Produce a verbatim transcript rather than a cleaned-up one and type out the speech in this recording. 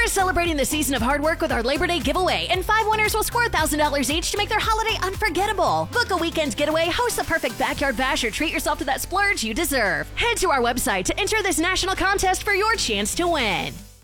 We're celebrating the season of hard work with our Labor Day giveaway, and five winners will score one thousand dollars each to make their holiday unforgettable. Book a weekend getaway, host the perfect backyard bash, or treat yourself to that splurge you deserve. Head to our website to enter this national contest for your chance to win.